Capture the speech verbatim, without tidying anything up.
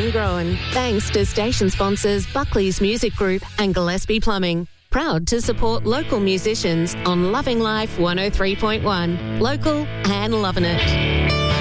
and growing. Thanks to station sponsors Buckley's Music Group and Gillespie Plumbing. Proud to support local musicians on Loving Life one oh three point one. Local and loving it.